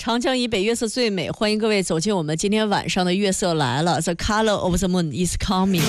长江以北月色最美，欢迎各位走进我们今天晚上的月色来了 The color of the moon is coming。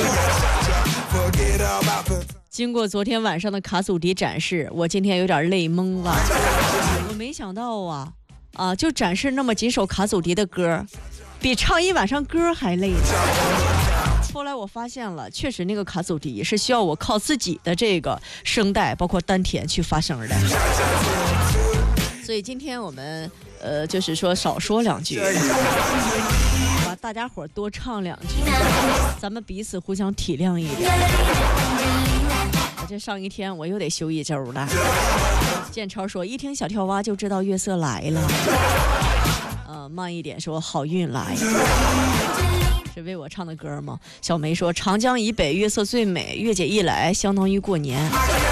经过昨天晚上的卡祖笛展示，我今天有点累懵了。我没想到就展示那么几首卡祖笛的歌，比唱一晚上歌还累呢。后来我发现了，确实那个卡祖笛是需要我靠自己的这个声带包括丹田去发声的。所以今天我们就是说少说两句，把大家伙多唱两句，咱们彼此互相体谅一点。我这上一天我又得休一周了。建超说一听小跳蛙就知道月色来了。慢一点说好运来。是为我唱的歌吗？小梅说长江以北月色最美，月姐一来相当于过年。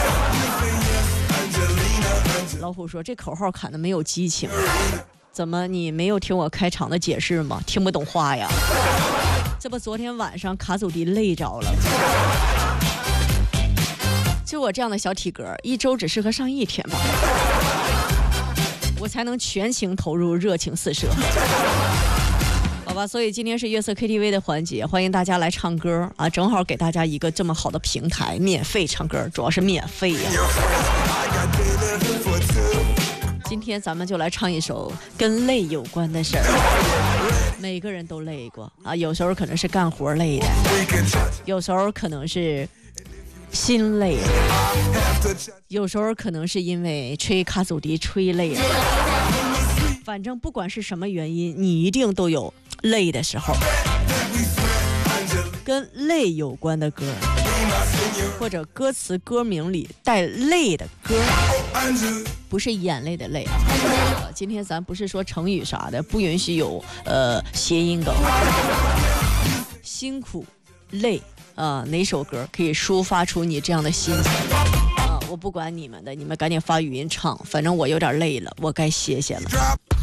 老虎说这口号喊的没有激情，怎么你没有听我开场的解释吗？听不懂话呀？这不昨天晚上卡祖笛累着了。就我这样的小体格，一周只适合上一天吧，我才能全情投入，热情四射。好吧，所以今天是月色 KTV 的环节，欢迎大家来唱歌啊！正好给大家一个这么好的平台，免费唱歌，主要是免费呀。今天咱们就来唱一首跟累有关的事儿。每个人都累过啊，有时候可能是干活累的，有时候可能是心累了，有时候可能是因为吹卡祖笛吹累了。反正不管是什么原因，你一定都有累的时候。跟累有关的歌，或者歌词歌名里带泪的歌，不是眼泪的泪啊。今天咱不是说成语啥的，不允许有谐音梗。辛苦累哪首歌可以抒发出你这样的心情我不管你们的，你们赶紧发语音唱，反正我有点累了，我该歇歇了。